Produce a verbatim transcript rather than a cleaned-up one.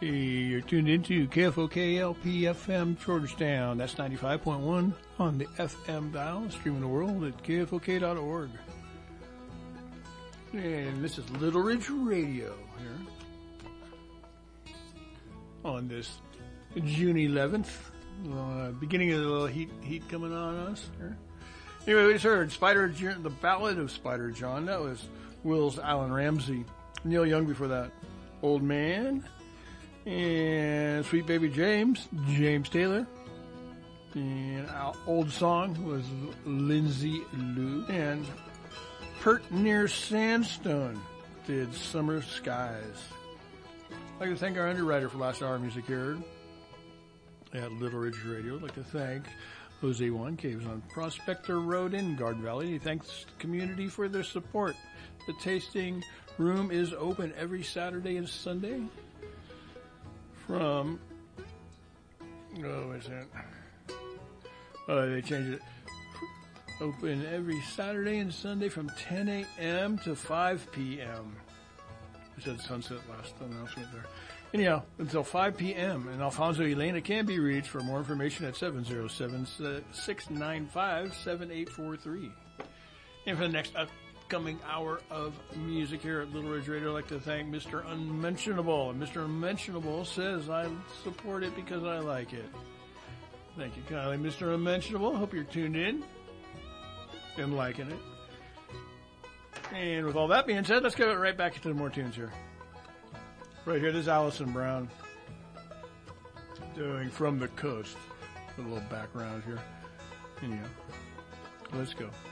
Hey, you're tuned into K F O K L P F M Georgetown. That's ninety-five point one on the F M dial, streaming the world at K F O K dot org. And this is Little Ridge Radio here on this June eleventh. Uh, beginning of the little heat heat coming on us here. Anyway, we just heard Spider, the Ballad of Spider John. That was Will's Alan Ramsey. Neil Young before that. Old Man. And Sweet Baby James, James Taylor. And our old song was Lindsay Lou. And Pert Near Sandstone did Summer Skies. I'd like to thank our underwriter for last hour music here at Little Ridge Radio. I'd like to thank Jose Juan Caves on Prospector Road in Garden Valley. He thanks the community for their support. The tasting room is open every Saturday and Sunday from, oh, what is that? Oh, they changed it. Open every Saturday and Sunday from ten a.m. to five p.m. I said sunset last announcement there. Anyhow, until five p.m. And Alfonso Elena can be reached for more information at seven oh seven, six nine five, seven eight four three. And for the next upcoming hour of music here at Little Ridge Radio, I'd like to thank Mister Unmentionable. And Mister Unmentionable says, I support it because I like it. Thank you kindly, Mister Unmentionable. Hope you're tuned in and liking it. And with all that being said, let's go right back into the more tunes here. Right here, this is Allison Brown doing From the Coast. A little background here. Anyhow, let's go.